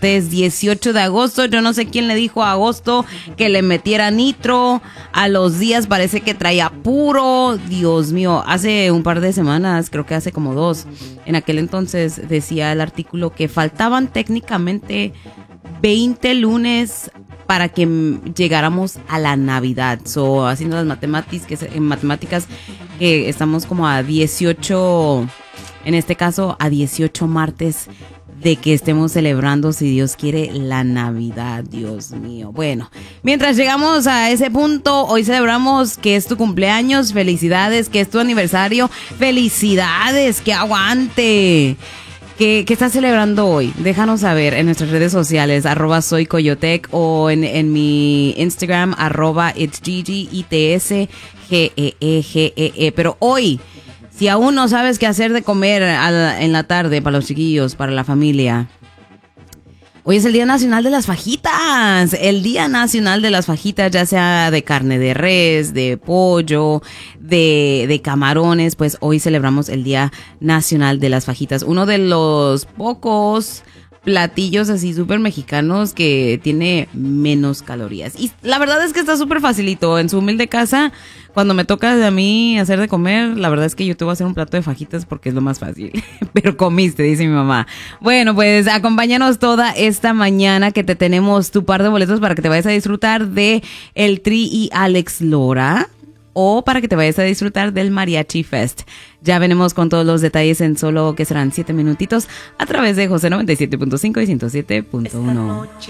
martes 18 de agosto. Yo no sé quién le dijo a agosto que le metiera nitro. A los días parece que traía puro. Dios mío, hace un par de semanas, creo que hace como 2, en aquel entonces decía el artículo que faltaban técnicamente 20 lunes para que llegáramos a la Navidad. So, haciendo las matemáticas, que estamos como a 18, en este caso a 18 martes de que estemos celebrando, si Dios quiere, la Navidad. Dios mío. Bueno, mientras llegamos a ese punto, hoy celebramos que es tu cumpleaños. Felicidades, que es tu aniversario. Felicidades, que aguante. ¿Qué estás celebrando hoy? Déjanos saber en nuestras redes sociales, @soycoyotec, o en mi Instagram, @itsgigi, ITSGEEGEE. Pero hoy, si aún no sabes qué hacer de comer en la tarde para los chiquillos, para la familia, hoy es el Día Nacional de las Fajitas. El Día Nacional de las Fajitas, ya sea de carne de res, de pollo, de camarones, pues hoy celebramos el Día Nacional de las Fajitas. Uno de los pocos platillos así súper mexicanos que tiene menos calorías. Y la verdad es que está súper facilito. En su humilde casa, cuando me toca a mí hacer de comer, la verdad es que yo te voy a hacer un plato de fajitas porque es lo más fácil. Pero comiste, dice mi mamá. Bueno, pues acompáñanos toda esta mañana que te tenemos tu par de boletos para que te vayas a disfrutar de el Tri y Alex Lora, o para que te vayas a disfrutar del Mariachi Fest. Ya venimos con todos los detalles en solo que serán 7 minutitos a través de José 97.5 y 107.1.